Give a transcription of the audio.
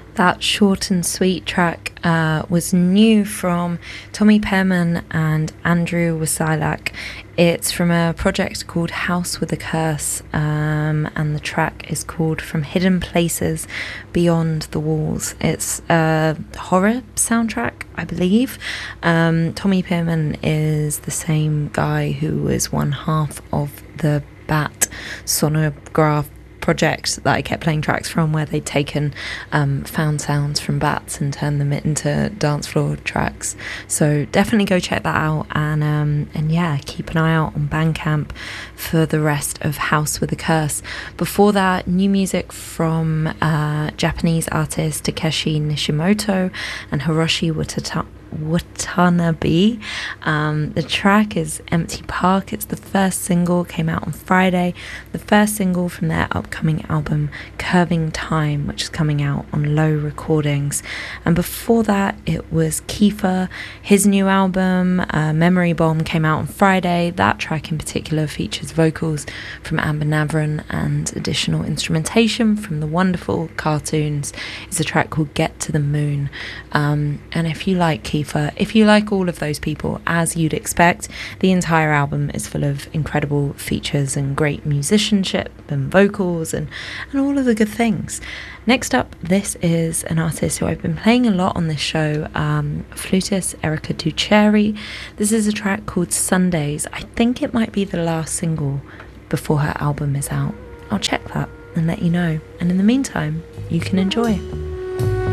That short and sweet track was new from Tommy Pearman and Andrew Wasilak. It's from a project called House with a Curse, and the track is called From Hidden Places Beyond the Walls. It's a horror soundtrack, I believe. Tommy Pearman is the same guy who was one half of the Bat Sonograph project that I kept playing tracks from, where they'd taken found sounds from bats and turned them into dance floor tracks. So definitely go check that out, and yeah, keep an eye out on Bandcamp for the rest of House with a Curse. Before that, new music from Japanese artist Takeshi Nishimoto and Hiroshi Watanabe. The track is Empty Park. It's the first single, came out on Friday, the first single from their upcoming album Curving Time, which is coming out on Low Recordings. And before that, it was Kiefer. His new album Memory Bomb came out on Friday. That track in particular features vocals from Amber Navran and additional instrumentation from the wonderful Cartoons. It's a track called Get to the Moon. And if you like Kiefer, if you like all of those people, as you'd expect, the entire album is full of incredible features and great musicianship and vocals and all of the good things. Next up, this is an artist who I've been playing a lot on this show, flutist Erica Ducheri. This is a track called Sundays. I think it might be the last single before her album is out. I'll check that and let you know. And in the meantime, you can enjoy.